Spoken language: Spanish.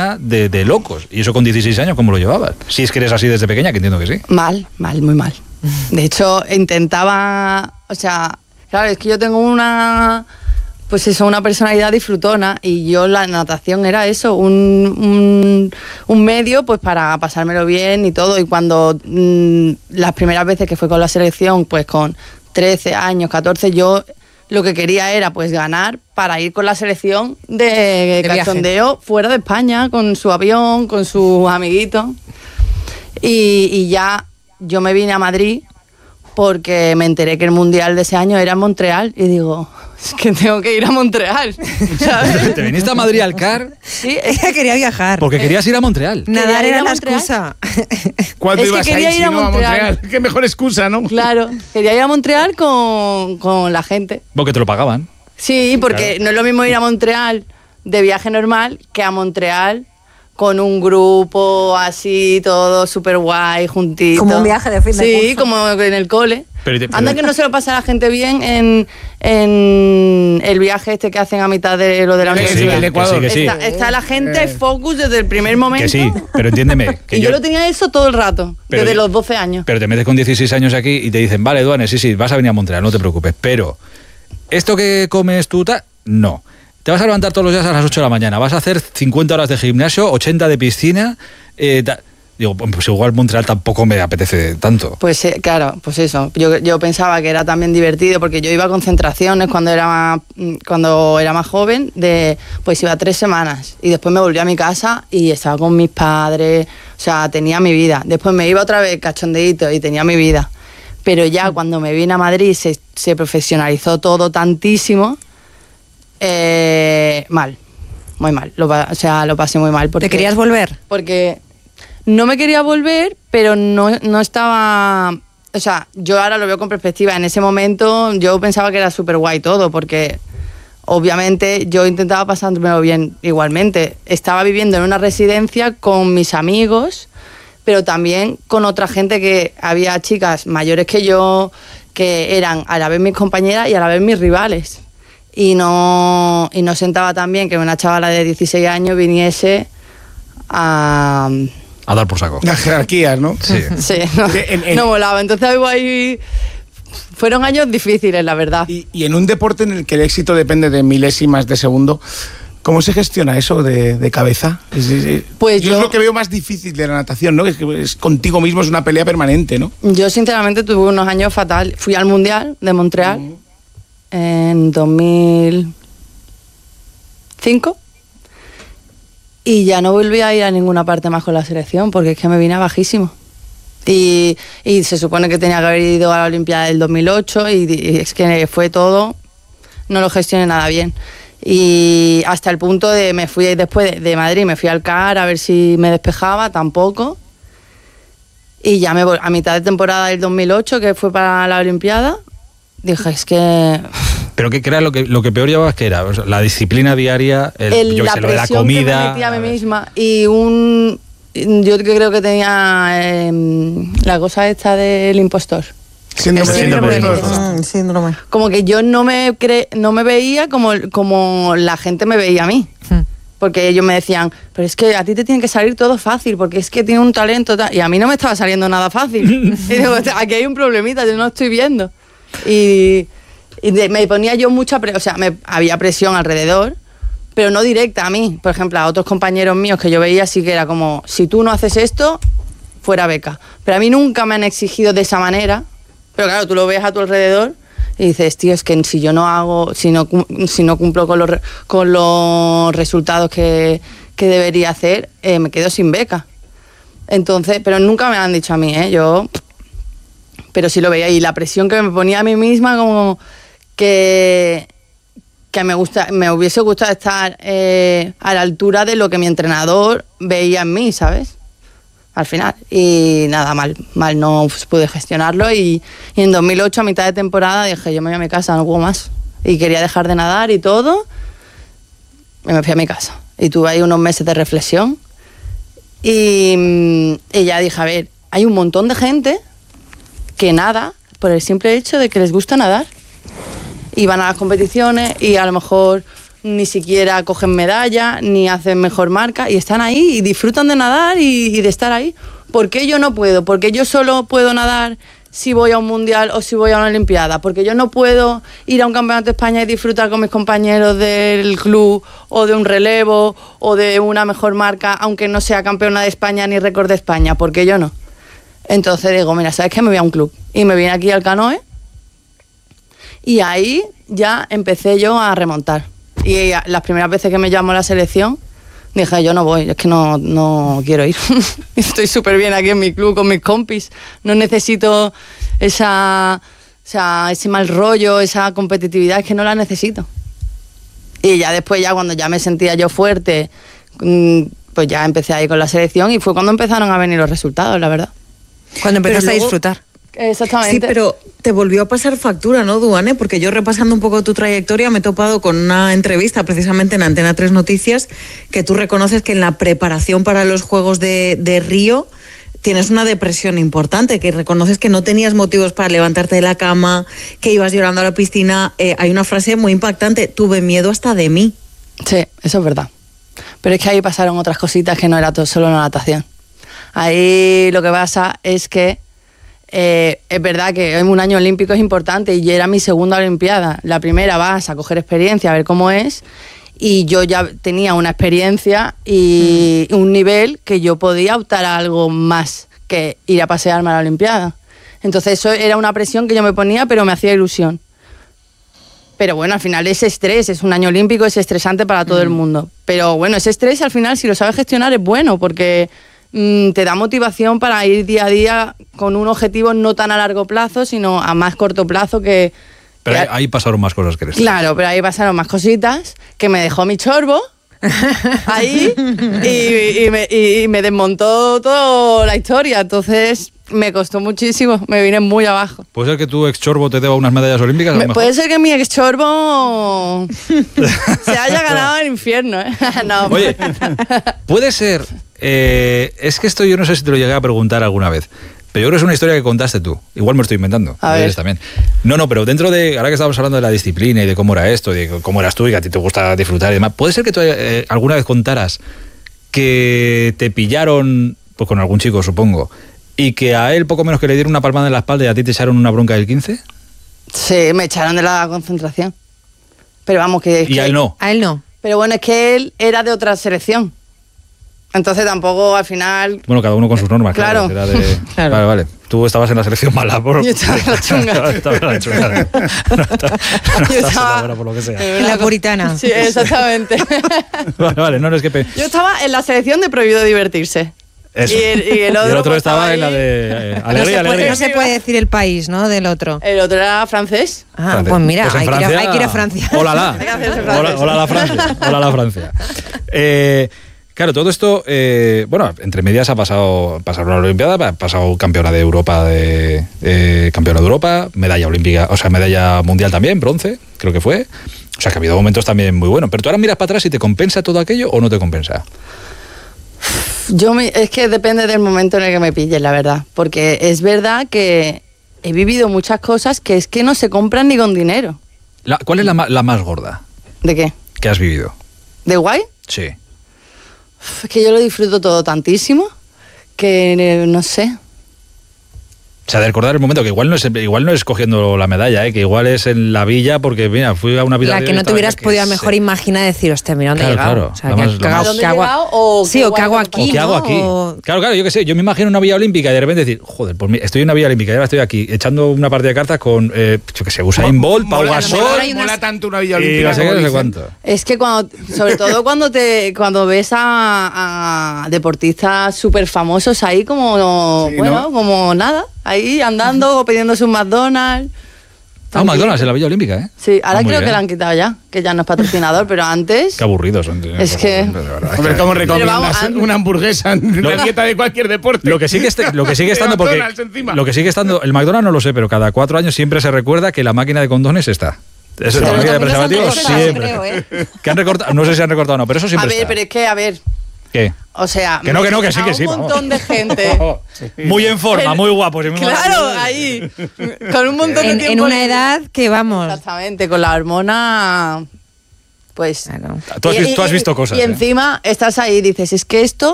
rutina de locos. Y eso con 16 años, ¿cómo lo llevabas? Si es que eres así desde pequeña, que entiendo que sí. Mal, muy mal. De hecho, intentaba, o sea, claro, es que yo tengo una personalidad disfrutona, y yo la natación era eso, un medio pues para pasármelo bien y todo. Y cuando las primeras veces que fue con la selección, pues con 13 años, 14, yo lo que quería era pues ganar para ir con la selección de cachondeo fuera de España, con su avión, con sus amiguitos. Y ya yo me vine a Madrid porque me enteré que el mundial de ese año era en Montreal, y digo, es que tengo que ir a Montreal, ¿sabes? ¿Te viniste a Madrid al CAR? Sí, Ella quería viajar. Porque querías ir a Montreal. Nadar ir era a la Montreal. excusa. ¿Cuándo Es que ibas a quería ir si ir a no a Montreal. Montreal? Qué mejor excusa, ¿no? Claro, quería ir a Montreal con la gente. Porque te lo pagaban. Sí, porque no es lo mismo ir a Montreal de viaje normal que a Montreal con un grupo así, todo súper guay, juntito. Como un viaje de fin de curso. Sí, como en el cole. Pero Anda que no se lo pasa a la gente bien en el viaje este que hacen a mitad de lo de la Que sí, universidad. el de Ecuador. Que sí. Está la gente focus desde el primer momento. Que sí, pero entiéndeme. Que Y yo lo tenía eso todo el rato, Pero desde yo- los 12 años. Pero te metes con 16 años aquí y te dicen, vale, Duane, sí, vas a venir a Montreal, no te preocupes. Pero, ¿esto que comes tú? No. Te vas a levantar todos los días a las 8 de la mañana, vas a hacer 50 horas de gimnasio, 80 de piscina. Digo, pues igual Montreal tampoco me apetece tanto. Pues claro, pues eso. Yo pensaba que era también divertido, porque yo iba a concentraciones cuando era más joven, pues iba 3 semanas, y después me volví a mi casa y estaba con mis padres, o sea, tenía mi vida. Después me iba otra vez cachondeíto y tenía mi vida. Pero ya cuando me vine a Madrid se profesionalizó todo tantísimo, mal, muy mal. Lo pasé muy mal. ¿Te querías volver? Porque no me quería volver, pero no estaba... O sea, yo ahora lo veo con perspectiva. En ese momento yo pensaba que era súper guay todo, porque obviamente yo intentaba pasármelo bien igualmente. Estaba viviendo en una residencia con mis amigos, pero también con otra gente, que había chicas mayores que yo, que eran a la vez mis compañeras y a la vez mis rivales. Y no sentaba tan bien que una chavala de 16 años viniese a dar por saco. Las jerarquías, ¿no? Sí. Sí, no molaba. Entonces ahí fueron años difíciles, la verdad. Y en un deporte en el que el éxito depende de milésimas de segundo, ¿cómo se gestiona eso de cabeza? Pues yo es lo que veo más difícil de la natación, ¿no? Que es contigo mismo, es una pelea permanente, ¿no? Yo sinceramente tuve unos años fatal. Fui al Mundial de Montreal en 2005 y ya no volví a ir a ninguna parte más con la selección, porque es que me vine bajísimo. Y se supone que tenía que haber ido a la Olimpiada del 2008 y es que fue todo, no lo gestioné nada bien. Y hasta el punto de me fui después de Madrid, me fui al CAR a ver si me despejaba, tampoco. Y ya a mitad de temporada del 2008, que fue para la Olimpiada, dije, es que... ¿Pero qué era lo que peor llevabas? ¿Qué era? O sea, la disciplina diaria, lo de la presión comida... que me metía a mí misma, y yo creo que tenía la cosa esta del impostor. Síndrome. Como que yo no me veía como la gente me veía a mí. Porque ellos me decían, pero es que a ti te tiene que salir todo fácil, porque es que tiene un talento tal. Y a mí no me estaba saliendo nada fácil. Y digo, aquí hay un problemita, yo no lo estoy viendo. Y me ponía yo mucha presión, o sea, había presión alrededor, pero no directa a mí. Por ejemplo, a otros compañeros míos que yo veía sí que era como, si tú no haces esto, fuera beca. Pero a mí nunca me han exigido de esa manera. Pero claro, tú lo ves a tu alrededor y dices, tío, es que si yo no hago, si no cumplo con los resultados que debería hacer, me quedo sin beca. Entonces, pero nunca me han dicho a mí, pero sí lo veía, y la presión que me ponía a mí misma, como que me hubiese gustado estar a la altura de lo que mi entrenador veía en mí, ¿sabes? Al final. Y nada, mal no pude gestionarlo, y en 2008, a mitad de temporada, dije, yo me voy a mi casa, no puedo más. Y quería dejar de nadar y todo, y me fui a mi casa. Y tuve ahí unos meses de reflexión, y ya dije, a ver, hay un montón de gente que nada por el simple hecho de que les gusta nadar, y van a las competiciones y a lo mejor ni siquiera cogen medalla, ni hacen mejor marca, y están ahí y disfrutan de nadar y de estar ahí. ¿Por qué yo no puedo? Porque yo solo puedo nadar si voy a un mundial o si voy a una olimpiada, porque yo no puedo ir a un campeonato de España y disfrutar con mis compañeros del club o de un relevo o de una mejor marca, aunque no sea campeona de España ni récord de España, porque yo no. Entonces digo, mira, ¿sabes qué? Me voy a un club y me vine aquí al Canoe y ahí ya empecé yo a remontar. Y las primeras veces que me llamó la selección dije, yo no voy, es que no quiero ir. Estoy súper bien aquí en mi club con mis compis. No necesito ese mal rollo, esa competitividad, es que no la necesito. Y ya después, ya cuando ya me sentía yo fuerte, pues ya empecé ahí con la selección y fue cuando empezaron a venir los resultados, la verdad. Cuando empezaste luego- a disfrutar. Exactamente. Sí, pero te volvió a pasar factura, ¿no, Duane? Porque yo repasando un poco tu trayectoria me he topado con una entrevista precisamente en Antena 3 Noticias que tú reconoces que en la preparación para los Juegos de Río tienes una depresión importante, que reconoces que no tenías motivos para levantarte de la cama, que ibas llorando a la piscina. Hay una frase muy impactante, tuve miedo hasta de mí. Sí, eso es verdad. Pero es que ahí pasaron otras cositas que no era todo solo la natación. Ahí lo que pasa es que es verdad que un año olímpico es importante y era mi segunda olimpiada. La primera vas a coger experiencia, a ver cómo es, y yo ya tenía una experiencia y un nivel que yo podía optar a algo más que ir a pasearme a la olimpiada. Entonces eso era una presión que yo me ponía, pero me hacía ilusión. Pero bueno, al final ese estrés, es un año olímpico, es estresante para todo el mundo. Pero bueno, ese estrés al final, si lo sabes gestionar, es bueno, porque te da motivación para ir día a día con un objetivo no tan a largo plazo, sino a más corto plazo que... Pero que- ahí pasaron más cosas que eres. Claro, pero ahí pasaron más cositas, que me dejó mi chorbo ahí y me desmontó toda la historia. Entonces me costó muchísimo, me vine muy abajo. ¿Puede ser que tu ex chorbo te deba unas medallas olímpicas? A lo mejor? Puede ser que mi ex chorbo se haya ganado el infierno, ¿eh? No, Oye, puede ser. Es que esto yo no sé si te lo llegué a preguntar alguna vez. Pero yo creo que es una historia que contaste tú. Igual me lo estoy inventando. A ver. Eres también. No, pero dentro de. Ahora que estábamos hablando de la disciplina y de cómo era esto, de cómo eras tú y que a ti te gusta disfrutar y demás. ¿Puede ser que tú alguna vez contaras que te pillaron, pues con algún chico, supongo, y que a él poco menos que le dieron una palmada en la espalda y a ti te echaron una bronca del 15? sí, me echaron de la concentración. Pero vamos, que... Y a él no. A él no. Pero bueno, es que él era de otra selección. Entonces tampoco al final... Bueno, cada uno con sus normas. Claro. Era de... Claro. Vale, vale. Tú estabas en la selección mala. Yo estaba en la chunga. Estaba en la chunga. No estabas en la buena, por lo que sea. En la puritana. Sí, exactamente. Vale, no es que... Yo estaba en la selección de prohibido divertirse. Eso. Y el otro, pues, estaba en la ahí. de alegría, no, se puede, alegría. no se puede decir el país, ¿no? Del otro. El otro era francés. Ah, Francia. pues mira, Pues en hay, Francia- que ir a Francia. Hola, la. Hay que hacerse francés. Hola, la Francia. Hola, la Francia. Claro, todo esto, bueno, entre medias ha pasado una Olimpiada, ha pasado campeona de Europa, campeona de Europa, medalla olímpica, o sea, medalla mundial también, bronce, creo que fue. O sea, que ha habido momentos también muy buenos. Pero tú ahora miras para atrás y te compensa todo aquello o no te compensa. Es que depende del momento en el que me pilles, la verdad. Porque es verdad que he vivido muchas cosas que es que no se compran ni con dinero. ¿Cuál es la más gorda ¿De qué? que has vivido? ¿De guay? Sí. Es que yo lo disfruto todo tantísimo que no sé. O sea, de recordar el momento, que igual no es cogiendo la medalla, que igual es en la villa, porque mira, fui a una villa. La que no te hubieras podido a lo mejor imaginar decir, hostia, mira dónde he Claro, llegado. claro. O sea, La más- ¿qué la hago- más- ¿A dónde qué he hago- llegado o Sí, qué o qué hago guay aquí, ¿O qué hago ¿no? aquí? O- Claro, yo qué sé, yo me imagino una villa olímpica y de repente decir, joder, pues estoy en una villa olímpica y ahora estoy aquí echando una partida de cartas con, yo qué sé, Usain Bolt, Pau Mola- Gasol mola tanto una villa y olímpica no sé qué, como no sé dicen. cuánto. Es que sobre todo cuando ves a deportistas súper famosos ahí como, Sí, bueno, ¿no? como nada, ahí andando o pidiéndose un McDonald's. Ah, un McDonald's en la villa olímpica, ¿eh? Sí, ahora Ah, muy creo que bien. la han quitado ya, que ya no es patrocinador, pero antes... Qué aburridos son. Es que- de verdad, es Hombre, que- ¿cómo Pero recomiendas vamos, una hamburguesa en la dieta de cualquier deporte? Lo que sigue estando, porque McDonald's encima. lo que sigue estando, el McDonald's no lo sé, pero cada 4 años siempre se recuerda que la máquina de condones está. Eso es Pero la máquina de también los han preservativos recortado, siempre. creo, ¿eh? Que han recortado, no sé si han recortado o no, pero eso A siempre ver, está. pero es que, a ver, ¿Qué? o sea... Que no, que sí, a que sí, un vamos. montón de gente... Muy en forma, muy guapos. y muy Claro, ahí, con un montón de En tiempo una libre. edad que, vamos, Exactamente, con la hormona Pues Claro. Tú has visto cosas, y ¿eh? encima estás ahí y dices, es que esto